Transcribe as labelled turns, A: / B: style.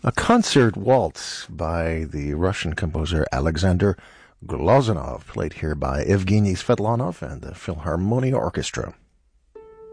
A: A concert waltz by the Russian composer Alexander Glazunov, played here by Evgeny Svetlanov and the Philharmonia Orchestra.